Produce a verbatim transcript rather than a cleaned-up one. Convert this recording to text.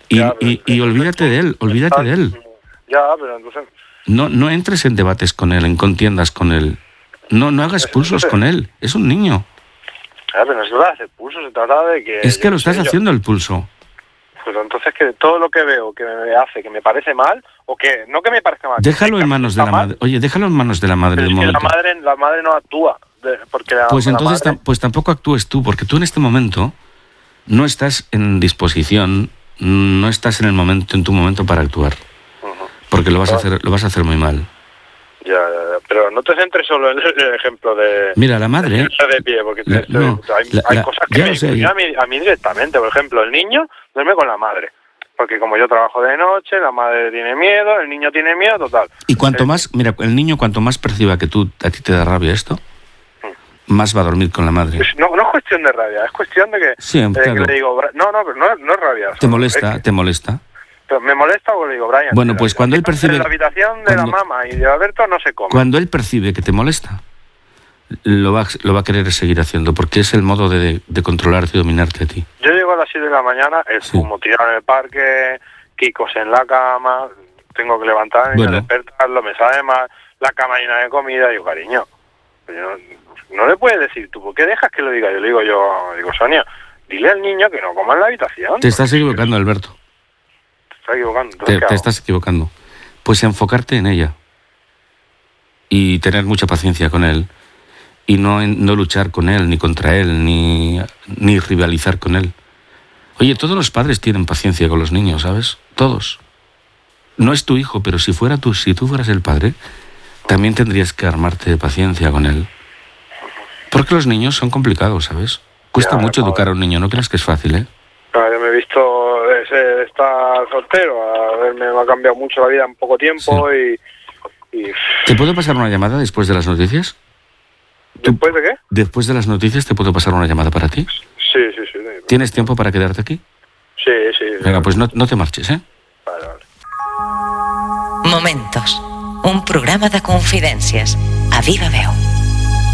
Y, ya, y, y olvídate de él, olvídate de él. Ya, pero entonces... No, no entres en debates con él, en contiendas con él. No, no hagas pulsos con él, es un niño. Ya, pero no se trata de hacer pulsos, se trata de que... Es que lo estás haciendo el pulso. Pues entonces que todo lo que veo que me hace, que me parece mal, o que no que me parezca mal... Déjalo en manos de la madre. Oye, déjalo en manos de la madre de un momento. La madre, la madre no actúa. De, porque la, pues entonces la madre... pues tampoco actúes tú, porque tú en este momento no estás en disposición, no estás en el momento, en tu momento para actuar. Uh-huh. Porque lo vas, a hacer, lo vas a hacer muy mal. Ya, ya, ya, pero no te centres solo en el ejemplo de... Mira, la madre... De, de pie, porque la, te, no, hay, la, hay la, cosas que me sé, a mí, a mí directamente. Por ejemplo, el niño duerme con la madre. Porque como yo trabajo de noche, la madre tiene miedo, el niño tiene miedo, total. Y cuanto más... Mira, el niño cuanto más perciba que tú a ti te da rabia esto, hmm. más va a dormir con la madre. No, no es cuestión de rabia, es cuestión de que, sí, de claro. que le digo... No, no, pero no, no es rabia. Te molesta, que, te molesta. Me molesta o le digo, Brian... Bueno, pues cuando él percibe... En la habitación de cuando, la mamá y de Alberto no se come. Cuando él percibe que te molesta, lo va, lo va a querer seguir haciendo, porque es el modo de, de controlarte y dominarte a ti. Yo llego a las siete de la mañana, el sí. fumo tirado en el parque, Kikos en la cama, tengo que levantarme, bueno. despertarlo, me sabe mal, la cama llena de comida, y yo, cariño, no, no le puedes decir tú, ¿por qué dejas que lo diga? Yo le digo, yo digo, Sonia, dile al niño que no coma en la habitación. Te estás equivocando, Alberto. Equivocando. Te, te estás equivocando. Pues enfocarte en ella y tener mucha paciencia con él y no, no luchar con él, ni contra él, ni, ni rivalizar con él. Oye, todos los padres tienen paciencia con los niños, ¿sabes? Todos. No es tu hijo, pero si fuera tú, si tú fueras el padre, también tendrías que armarte de paciencia con él. Porque los niños son complicados, ¿sabes? Cuesta ya, mucho educar a un niño, no creas que es fácil, ¿eh? No, yo me he visto de estar soltero, a ver, me ha cambiado mucho la vida en poco tiempo sí. y, y... ¿Te puedo pasar una llamada después de las noticias? ¿Después de qué? Después de las noticias, ¿te puedo pasar una llamada para ti? Sí, sí, sí. ¿Tienes tiempo para quedarte aquí? Sí, sí. Venga, pues no, no te marches, ¿eh? Vale, vale. Momentos. Un programa de confidències. A Viva Veu.